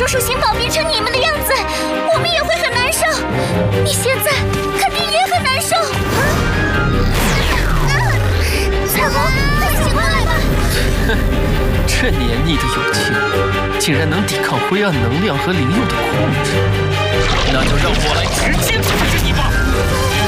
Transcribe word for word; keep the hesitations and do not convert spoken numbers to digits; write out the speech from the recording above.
叔叔星宝变成你们的样子，我们也会很难受。你现在肯定也很难受。小红，快醒过来吧！ 哼，这黏腻的友情，竟然能抵抗灰暗能量和灵佑的控制，那就让我来直接控制你吧！